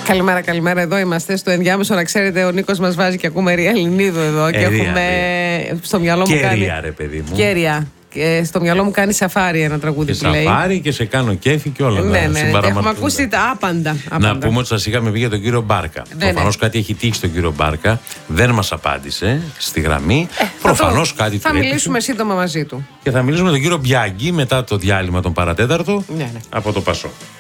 Καλημέρα, καλημέρα. Εδώ είμαστε στο ενδιάμεσο. Να ξέρετε, ο Νίκος μας βάζει και ακούμε Ρία Ελληνίδου εδώ. Και έχουμε στο μυαλό μου κάνει. Κέρια, ρε παιδί μου. Κέρια. Και στο μυαλό μου κάνει σαφάρι ένα τραγούδι που λέει. Σαφάρι και σε κάνω κέφι και όλα. Ναι, ναι. Έχουμε ακούσει τα άπαντα. Να πούμε ότι σας είχαμε πει για τον κύριο Μπάρκα. Προφανώς κάτι έχει τύχει στον κύριο Μπάρκα. Δεν μας απάντησε στη γραμμή. Προφανώς κάτι του θα μιλήσουμε σύντομα μαζί του. Και θα μιλήσουμε με τον κύριο Μπιάγκη μετά το διάλειμμα των παρατέταρτο. Ναι, ναι. Από το Πασό.